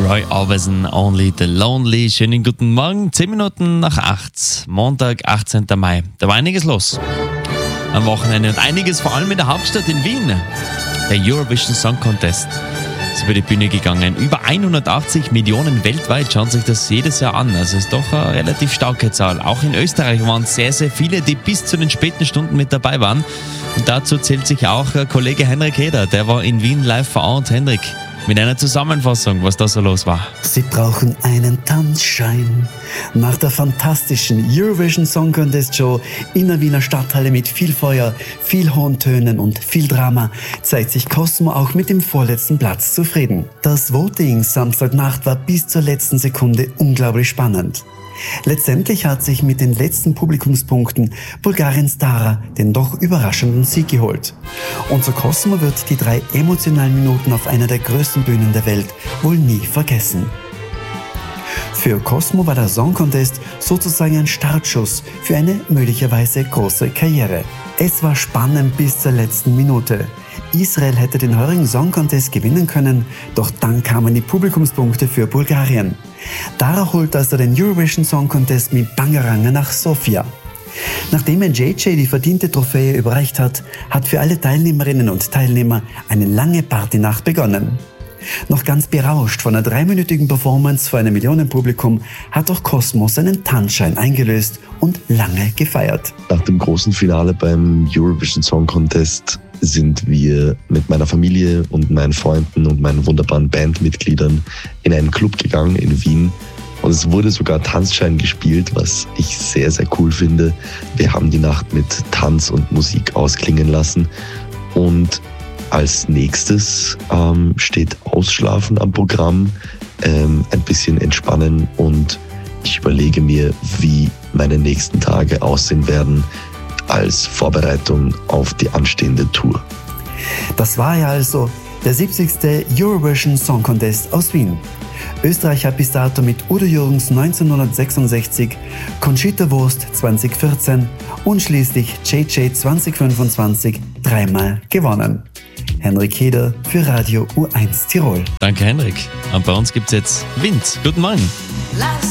Roy Orbison, Only the Lonely. Schönen guten Morgen, 10 Minuten nach 8, Montag, 18. Mai. Da war einiges los am Wochenende und einiges vor allem in der Hauptstadt in Wien. Der Eurovision Song Contest ist über die Bühne gegangen. Über 180 Millionen weltweit schauen sich das jedes Jahr an. Also ist doch eine relativ starke Zahl. Auch in Österreich waren sehr, sehr viele, die bis zu den späten Stunden mit dabei waren. Und dazu zählt sich auch Kollege Henrik Heder. Der war in Wien live vor Ort. Henrik, mit einer Zusammenfassung, was da so los war. Sie brauchen einen Tanzschein. Nach der fantastischen Eurovision Song Contest Show in der Wiener Stadthalle mit viel Feuer, viel hohen Tönen und viel Drama zeigt sich Cosmo auch mit dem vorletzten Platz zufrieden. Das Voting Samstagnacht war bis zur letzten Sekunde unglaublich spannend. Letztendlich hat sich mit den letzten Publikumspunkten Bulgariens Dara den doch überraschenden Sieg geholt. Unser Cosmo wird die 3 emotionalen Minuten auf einer der größten Bühnen der Welt wohl nie vergessen. Für Cosmo war der Song Contest sozusagen ein Startschuss für eine möglicherweise große Karriere. Es war spannend bis zur letzten Minute. Israel hätte den heurigen Song Contest gewinnen können, doch dann kamen die Publikumspunkte für Bulgarien. Dara holt also den Eurovision Song Contest mit Bangeranga nach Sofia. Nachdem JJ die verdiente Trophäe überreicht hat, hat für alle Teilnehmerinnen und Teilnehmer eine lange Partynacht begonnen. Noch ganz berauscht von einer 3-minütigen Performance vor einem Millionenpublikum hat auch Cosmo seinen Tanzschein eingelöst und lange gefeiert. Nach dem großen Finale beim Eurovision Song Contest sind wir mit meiner Familie und meinen Freunden und meinen wunderbaren Bandmitgliedern in einen Club gegangen in Wien. Und es wurde sogar Tanzschein gespielt, was ich sehr, sehr cool finde. Wir haben die Nacht mit Tanz und Musik ausklingen lassen. Und als nächstes steht Ausschlafen am Programm, ein bisschen entspannen, und ich überlege mir, wie meine nächsten Tage aussehen werden als Vorbereitung auf die anstehende Tour. Das war ja also der 70. Eurovision Song Contest aus Wien. Österreich hat bis dato mit Udo Jürgens 1966, Conchita Wurst 2014 und schließlich JJ 2025 dreimal gewonnen. Henrik Heder für Radio U1 Tirol. Danke, Henrik. Und bei uns gibt es jetzt Wind. Guten Morgen.